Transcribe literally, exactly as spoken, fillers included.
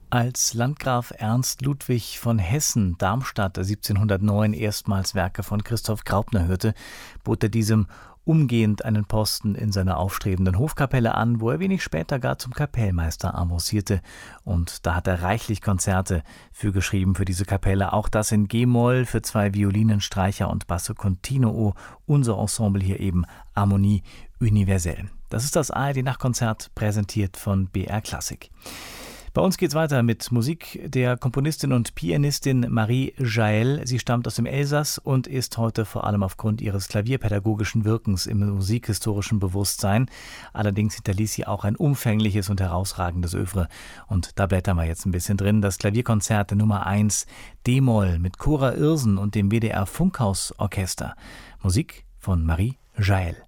Als Landgraf Ernst Ludwig von Hessen-Darmstadt siebzehnhundertneun erstmals Werke von Christoph Graupner hörte, bot er diesem umgehend einen Posten in seiner aufstrebenden Hofkapelle an, wo er wenig später gar zum Kapellmeister avancierte. Und da hat er reichlich Konzerte für geschrieben für diese Kapelle. Auch das in G-Moll für zwei Violinen, Streicher und Basso Continuo. Unser Ensemble hier eben Harmonie Universelle. Das ist das A R D-Nachtkonzert, präsentiert von B R Klassik. Bei uns geht's weiter mit Musik der Komponistin und Pianistin Marie Jaël. Sie stammt aus dem Elsass und ist heute vor allem aufgrund ihres klavierpädagogischen Wirkens im musikhistorischen Bewusstsein. Allerdings hinterließ sie auch ein umfängliches und herausragendes Œuvre. Und da blättern wir jetzt ein bisschen drin. Das Klavierkonzert Nummer eins D-Moll mit Cora Irsen und dem W D R Funkhausorchester. Musik von Marie Jaël.